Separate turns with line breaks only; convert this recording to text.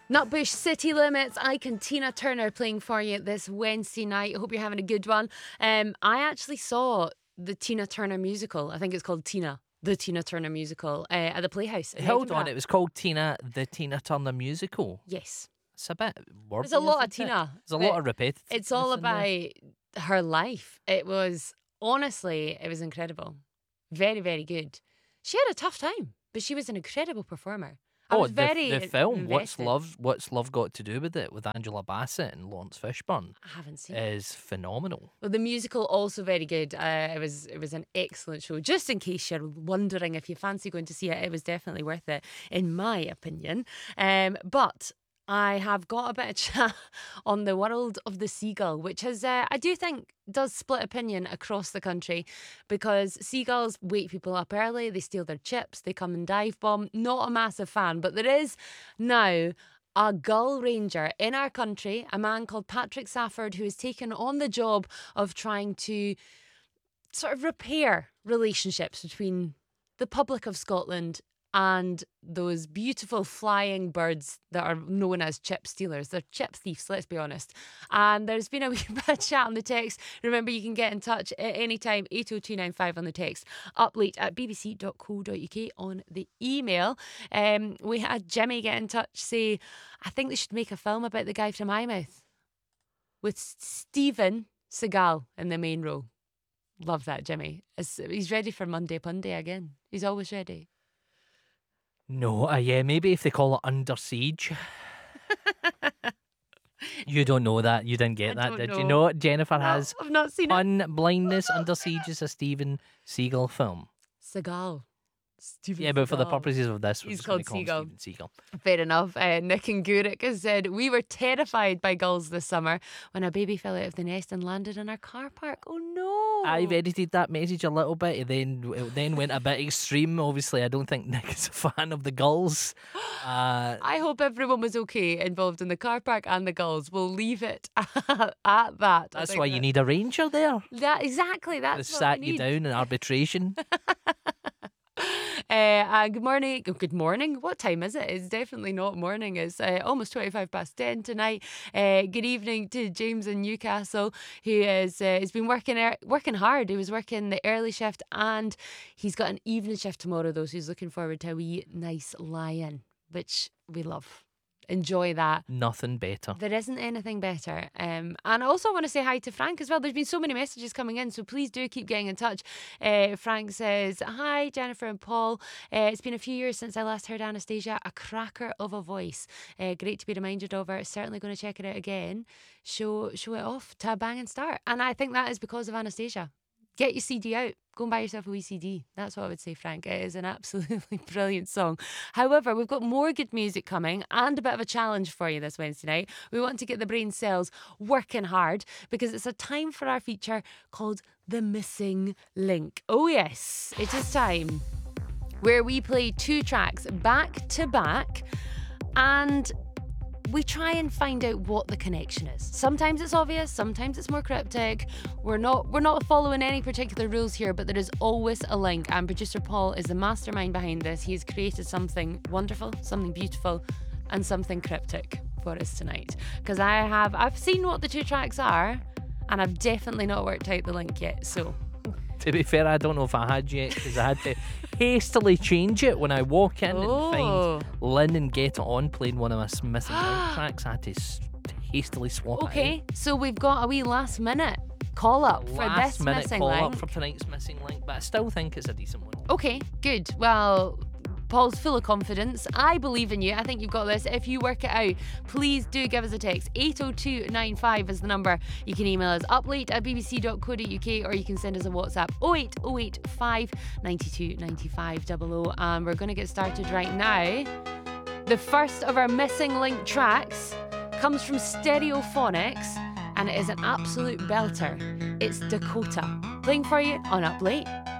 Nutbush City Limits, Ike and Tina Turner playing for you this Wednesday night. I hope you're having a good one. I actually saw the Tina Turner musical. I think it's called Tina, the Tina Turner musical, at the Playhouse.
Hold on, it was called Tina, the Tina Turner musical.
Yes.
It's a bit wordy.
There's a lot of Tina.
There's a lot of repetitive.
It's all about her life. It was, honestly, it was incredible. Very, very good. She had a tough time, but she was an incredible performer.
The film,
invested.
What's Love Got to Do with It, with Angela Bassett and Lawrence Fishburne,
I haven't seen it.
is phenomenal.
Well, the musical also very good. It was an excellent show. Just in case you're wondering if you fancy going to see it, it was definitely worth it, in my opinion. But I have got a bit of chat on the world of the seagull, which has, I do think, does split opinion across the country, because seagulls wake people up early, they steal their chips, they come and dive bomb. Not a massive fan, but there is now a gull ranger in our country, a man called Patrick Safford, who has taken on the job of trying to sort of repair relationships between the public of Scotland and those beautiful flying birds that are known as chip stealers. They're chip thieves, let's be honest. And there's been a wee bit of chat on the text. Remember, you can get in touch at any time, 80295 on the text, uplate@bbc.co.uk on the email. We had Jimmy get in touch, say, I think they should make a film about the guy from Eyemouth with Steven Seagal in the main role. Love that, Jimmy. He's ready for Monday Punday again. He's always ready.
No, yeah, maybe if they call it Under Siege. You don't know that. You didn't get that, did you? No, Jennifer has
I've not seen
Fun Blindness. Under Siege is a Steven Seagal film.
Seagal. Steven
Yeah, but for the
Seagal.
purposes of this, we're
He's
just gonna
called
call him
Seagal.
Steven Seagal.
Fair enough. Nick and Gurik has said, we were terrified by gulls this summer when a baby fell out of the nest and landed in our car park. Oh no.
I've edited that message a little bit. It then went a bit extreme. Obviously, I don't think Nick is a fan of the gulls.
I hope everyone was okay involved in the car park and the gulls. We'll leave it at that.
That's why you need a ranger there.
Exactly. That's
To
what
sat
we
you
need.
down in arbitration.
Good morning. Good morning. What time is it? It's definitely not morning. It's almost 10 tonight. Good evening to James in Newcastle, who has been working hard. He was working the early shift and he's got an evening shift tomorrow, though, so he's looking forward to a wee nice lie-in, which we love. Enjoy that.
Nothing better.
There isn't anything better. And I also want to say hi to Frank as well. There's been so many messages coming in, so please do keep getting in touch. Frank says, hi, Jennifer and Paul. It's been a few years since I last heard Anastasia. A cracker of a voice. Great to be reminded of her. Certainly going to check it out again. Show it off to a banging start. And I think that is because of Anastasia. Get your CD out. Go and buy yourself a wee CD. That's what I would say, Frank. It is an absolutely brilliant song. However, we've got more good music coming and a bit of a challenge for you this Wednesday night. We want to get the brain cells working hard because it's a time for our feature called The Missing Link. Oh yes, it is time where we play two tracks back to back and we try and find out what the connection is. Sometimes it's obvious, sometimes it's more cryptic. We're not following any particular rules here, but there is always a link, and producer Paul is the mastermind behind this. He has created something wonderful, something beautiful, and something cryptic for us tonight. Because I've seen what the two tracks are, and I've definitely not worked out the link yet. So
To be fair, I don't know if I had yet because I had to hastily change it when I walk in and find Lynn and Get It On playing one of my Missing Link tracks. I had to hastily swap it
okay, so we've got a wee last minute call up for
Last
this
minute
missing
call
link.
up for tonight's Missing Link, but I still think it's a decent one.
Okay, good. Well, Paul's full of confidence. I believe in you. I think you've got this. If you work it out, please do give us a text. 80295 is the number. You can email us uplate@bbc.co.uk or you can send us a WhatsApp 08085 92 95 00. And we're going to get started right now. The first of our Missing Link tracks comes from Stereophonics and it is an absolute belter. It's Dakota. Playing for you on Up Late.